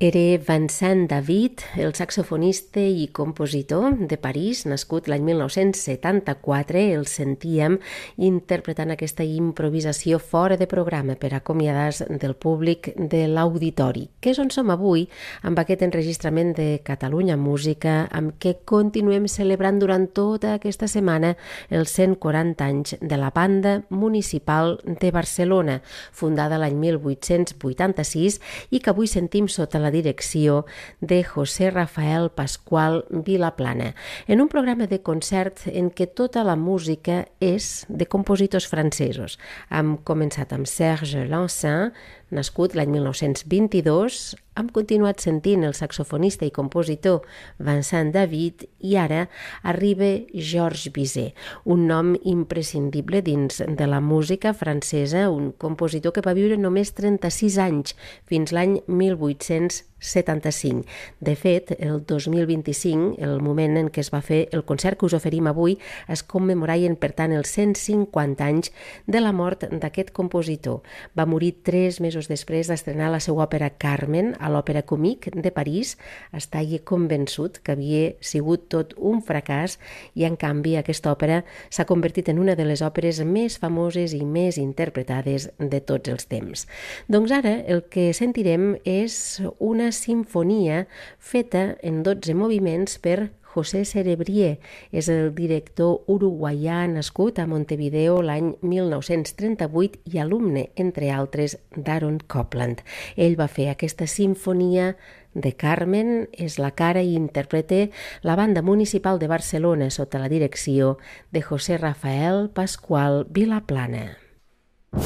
Era Vincent David, el saxofonista i compositor de París, nascut l'any 1974. El sentíem interpretant aquesta improvisació fora de programa per acomiadar-se del públic de l'auditori, que és on som avui amb aquest enregistrament de Catalunya Música, amb què continuem celebrant durant tota aquesta setmana els 140 anys de la Banda Municipal de Barcelona, fundada l'any 1886 i que avui sentim sota la direcció de José Rafael Pascual Vilaplana, en un programa de concert en què tota la música és de compositors francesos. Hem començat amb Serge Lansin, nascut l'any 1922, hem continuat sentint el saxofonista i compositor Vincent David i ara arriba Georges Bizet, un nom imprescindible dins de la música francesa, un compositor que va viure només 36 anys, fins l'any 1875. De fet, el 2025, el moment en què es va fer el concert que us oferim avui, es commemorarien, per tant, els 150 anys de la mort d'aquest compositor. Va morir 3 mesos després d'estrenar la seva òpera Carmen a l'Òpera Comique de París. Estava convençut que havia sigut tot un fracàs i, en canvi, aquesta òpera s'ha convertit en una de les òperes més famoses i més interpretades de tots els temps. Doncs ara el que sentirem és una simfonia feta en 12 moviments per José Cerebrier. És el director uruguaià nascut a Montevideo l'any 1938 i alumne, entre altres, d'Aaron Copland. Ell va fer aquesta simfonia de Carmen, és la cara i interpreta la Banda Municipal de Barcelona sota la direcció de José Rafael Pascual Vilaplana.